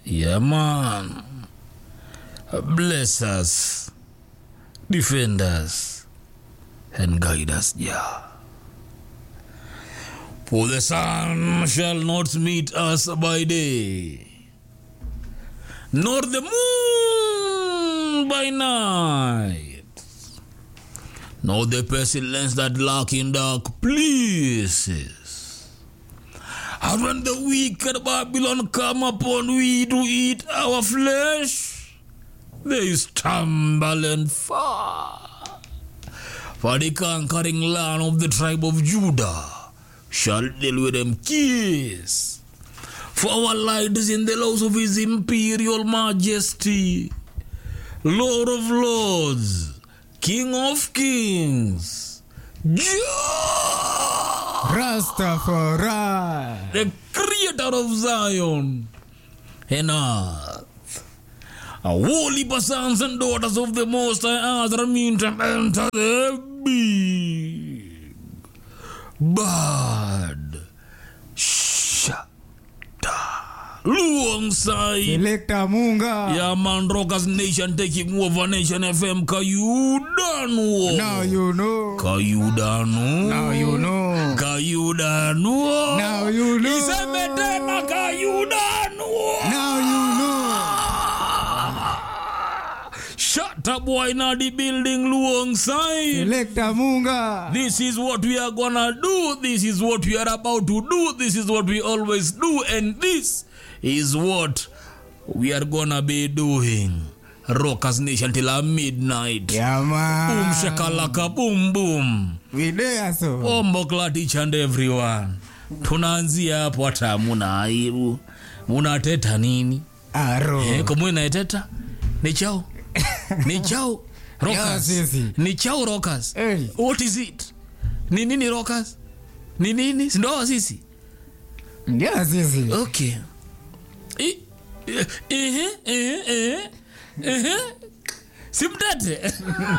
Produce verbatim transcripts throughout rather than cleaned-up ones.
Yeah, man. Bless us, defend us, and guide us, Jah. For the sun shall not meet us by day, nor the moon by night, nor the pestilence that lurk in dark places. And when the wicked Babylon come upon we to eat our flesh, they stumble and fall. For the conquering land of the tribe of Judah shall deal with them kiss. For our light is in the laws of his imperial majesty, Lord of lords, King of kings, Jah, Rastafari, the creator of Zion and earth. Holy sons and daughters of the Most High Earth mean to enter the big bad shada Luongside Selector Munga. Yeah, man, Rockers Nation taking over Nation F M. Kayudanu. Now you know. Kayudanu. Now you know. Kayudanu. Now you know. Isemetena Kayudanu. Now you know. Shut up, boy, now the building Luongside. Selector Munga. This is what we are gonna do. This is what we are about to do. This is what we always do. And this is what we are gonna be doing. Rockers Nation till our midnight. Yeah, man. Boom shakalaka boom boom. We there so. Ombo glad each and everyone. Tunaanzia hapo hata hamuna aibu. Munateta nini? Aro. Eh, kama unaiteta? Ni chao. Ni chao. Rockers. Yes, yes. Ni chao Rockers. Hey. What is it? Ni nini Rockers? Ni nini? Ndio sisi. Yes, yes. Okay. Eh eh eh eh eh. Eh. Simtate.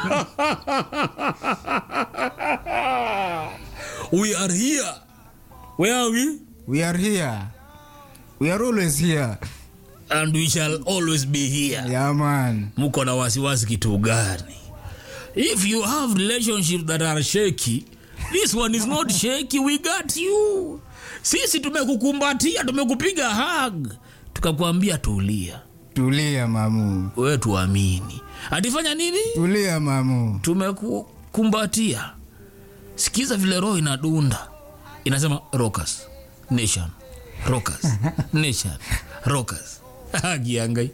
We are here. Where are we? We are here. We are always here. And we shall always be here. Yeah, man. Muko na wasiwasi kitu gani? If you have relationships that are shaky, this one is not shaky. We got you. Sisi tumekukumbatia, tumekupiga hug. Tukakwambia tulia. Tulia mamu. Wewe tuamini. Atifanya nini? Tulia mamu. Tumekukumbatia. Sikiza vile roho inadunda. Inasema Rockers Nation. Rockers Nation. Rockers. Agiangai.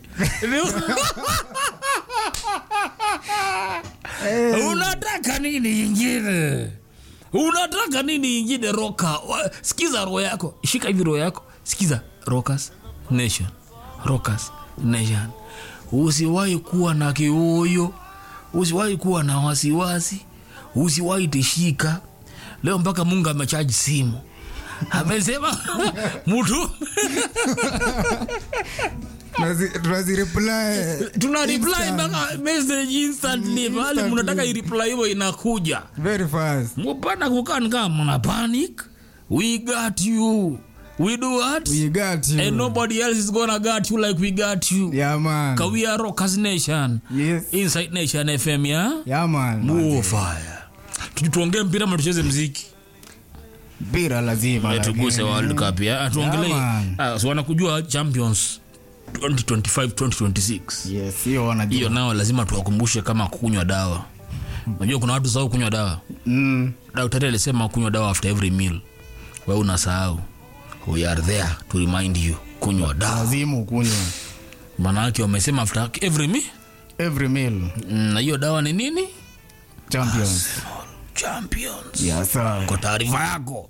Unataka nini ingine? Unataka nini ingine Rocker? Sikiza roho yako. Shika hivi roho yako. Sikiza Rockers Nation. Rockers Nation. Usiwahi kuwa na kioyo. Usiwahi kuwa na wasiwasi. Usiwahi tishika. Leo mpaka Mungu amecharge simu. Amesema mtu Tunazi reply. Tuna reply mpaka message instantly. Bali mnataka i reply hiyo inakuja Very fast. Mpana kukaa kama mna panic. We got you. We do what? We got you. And nobody else is gonna got you like we got you. Yeah, man. Cause we are Rockers Nation. Yes. Inside Nation F M, yeah? Yeah, man. Move fire. Tutuongee mpira ama tucheze muziki? Mpira lazima. Tuguse World Cup ya. Tuongelee. Ah, so wanakujua champions twenty twenty-five twenty twenty-six. Yes, hiyo wanajua. Hiyo nao lazima tuwakumbushe kama kunywa dawa. Unajua kuna watu sahau kunywa dawa. Mm. Daktari alisema kunywa dawa after every meal. Wewe unasahau. We are there to remind you kunywa dawa. Lazima kunywa. Maana yake wamesema after every meal. Every meal. Na hiyo dawa ni nini? Champions. Champions. Yes, sir. Kwa taarifa yako.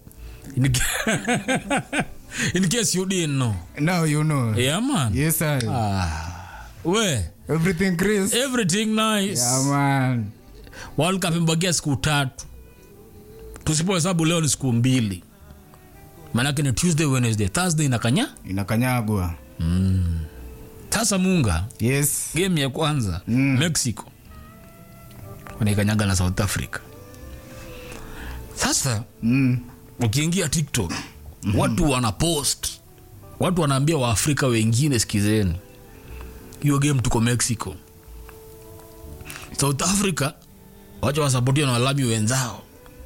In case you didn't know. Now you know. Yeah, man. Yes, sir. Ah. We. Everything Chris. Everything nice. Yeah, man. World Cup imbakia siku tatu. Tusipo hesabu leo ni siku mbili. Maana ni Tuesday, Wednesday, Thursday inakanya? Inakanyagwa. Mm. Sasa Munga. Yes. Game ya kwanza mm. Mexico. Wanaikanyaga na South Africa. Sasa mm. ukiingia TikTok mm-hmm. watu wana post watu wanaambia wa Afrika wengine sikizeni. Hiyo game tuko Mexico. South Africa wacha wasupportia na walami wenzao.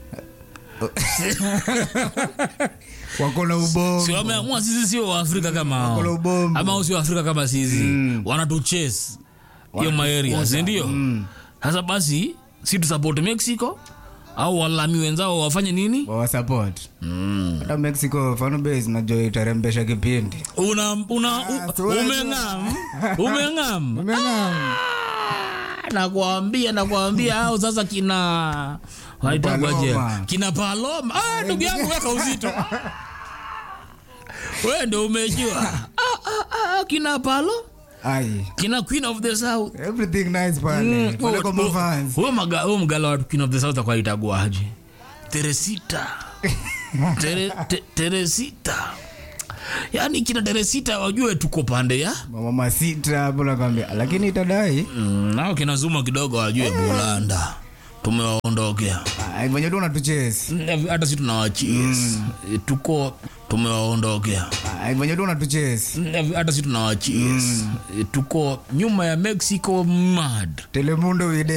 Wako na ubongo. Sio wameamua sisi sio wa Afrika kama hao. Wako na ubongo. Ama sio Afrika kama sisi. Mm. Wanatuchase. Hiyo maeria, si ndio? Sasa basi si tu support Mexico au walami wenzao wafanye nini? Wa support. Mm. Hata Mexico fan base unajua itarembesha kipindi. Una una u, umengam. Umengam. Umengam. Nakwambia nakwambia hao sasa kina waitagwaje? Kina Paloma. Ah, ndugu yangu weka uzito. Wewe ndio umejua. Ah ah ah kina Palo? Ai. Kina Queen of the South. Everything nice pale. Wale kwa fans. Wewe maga wewe mgala wa Queen of the South kwa itagwaje? Teresita. Tere te, Teresita. Yaani kina Teresita wajue tuko pande ya mama sita hapo nakwambia. Lakini itadai. Mm, nao kina Zuma kidogo wajue Bulanda. Tumewaondokea. Ai wenyewe ndio unatuchase. Hata sisi tunawachase. Mm. Tuko tumewaondokea. Ai wenyewe ndio unatuchase. Hata sisi tunawachase. Mm. Tuko nyuma ya Mexico mad. Telemundo wide